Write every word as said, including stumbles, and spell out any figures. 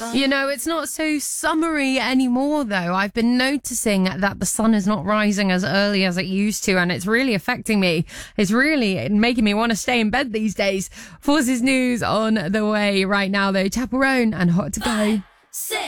You know, it's not so summery anymore, though. I've been noticing that the sun is not rising as early as it used to, and it's really affecting me. It's really making me want to stay in bed these days. Forces News on the way right now, though. Chaperone and Hot to Go. Six.